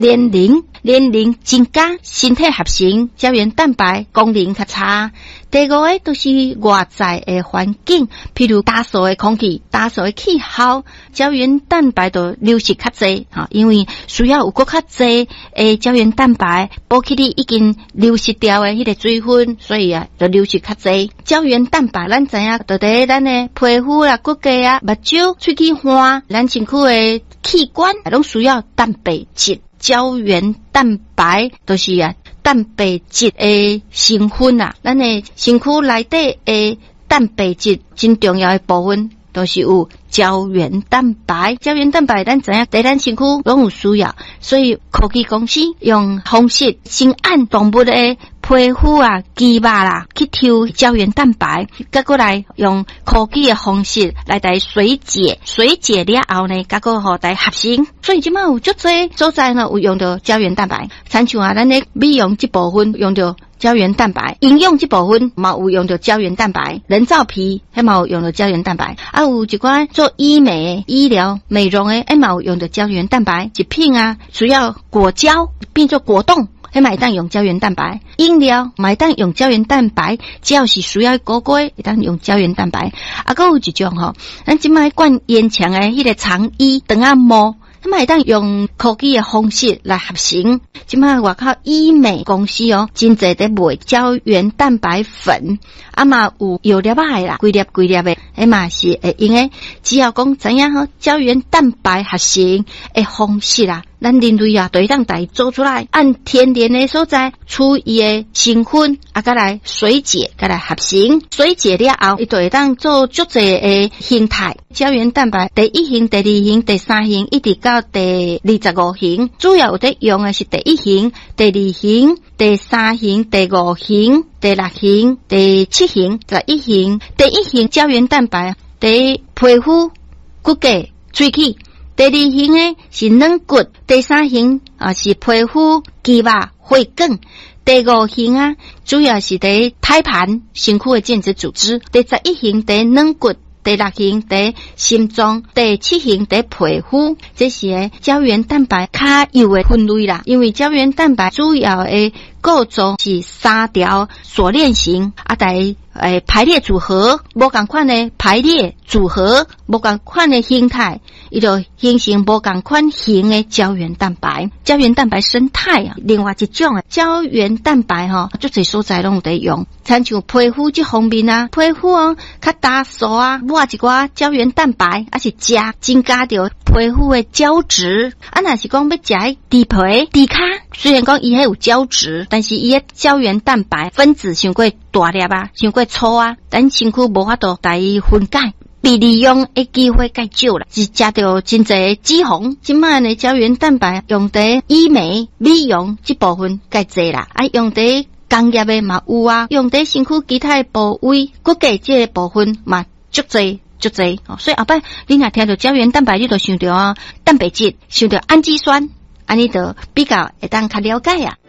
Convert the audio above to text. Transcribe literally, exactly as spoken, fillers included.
年龄年龄增加，身体合成胶原蛋白功能较差。第五个都是外在的环境，譬如打扫的空气、打扫的气候，胶原蛋白就流失较济哈，因为需要有够较济的胶原蛋白补起你已经流失掉的迄个水分，所以啊，就流失较济。胶原蛋白咱知影，就伫咱的皮肤啦、骨骼啊、目睭、喙齿花，咱身躯的器官拢需要蛋白质。胶原蛋白就是啊，蛋白质的成分啊，咱的身躯内底的蛋白质真重要的部分，都是有胶原蛋白。胶原蛋白咱知影，在咱身躯拢有需要，所以科技公司用方式先按动物的皮肤啊、肌肉啦去抽胶原蛋白，再过来用科技的方式来来水解，水解了后呢，再过互来合成。所以即摆有足侪所在呢，有用到胶原蛋白，亲像啊，咱的美容这部分用到胶原蛋白，营养这部分嘛有用到胶原蛋白，人造皮还嘛有用到胶原蛋白，啊有一寡做医美、医疗、美容的，还嘛有用到胶原蛋白，一片啊需要果胶变做果冻。还买当用胶原蛋白，饮料买当用胶原蛋白，只要是需要果果，会当用胶原蛋白。啊，还有一种吼，咱即卖灌延长的迄个长衣长啊毛，咱会当用科技的方式来合成。即卖外口医美公司哦，真侪在卖胶原蛋白粉，啊嘛有药粒仔的啦，规粒规粒的，迄嘛是会用的。只要讲怎样吼，胶原蛋白合成的方式啦。咱人类啊，就会当来做出来，按天然的所在，处伊的成分，啊，再来水解，再来合成，水解了后，伊就会当做足侪的形态。胶原蛋白第一型、第二型、第三型，一直到第二十五型，主要有在用的是第一型、第二型、第三型、第五型、第六型、第七型、十一型。第一型胶原蛋白，第一皮肤、骨骼、喙齿。第二型呢是软骨，第三型啊是皮肤、肌肉、血管，第五型啊主要是在胎盘、身躯的间质组织，第十一型在软骨，第六型在心脏，第七型在皮肤。这是胶原蛋白较幼的分类啦，因为胶原蛋白主要的构造是三条锁链型，啊，在诶排列组合，无同款的排列组合，无同款的形态，伊就形成无同款型的胶原蛋白。胶原蛋白生态啊，另外一种的胶原蛋白吼，足侪所在拢有在用，亲像皮肤这方面啊，皮肤哦较打扫啊，抹一寡胶原蛋白，还是食增加着皮肤的胶质。啊，若是讲要食猪皮、猪骹，虽然讲伊还有胶质，但是伊的胶原蛋白分子伤过大粒啊，伤过粗啊，咱身躯无法度来分解，被利用的机会较少啦，是食到真侪脂肪。即摆的胶原蛋白用在医美、美容这部分较侪啦，啊用在工业的嘛有啊，用在身躯其他的部位、骨骼这个部分嘛足侪足侪。哦，所以后摆你若听到胶原蛋白，你就想到蛋白质，想到氨基酸，安尼就比较会当较了解啊。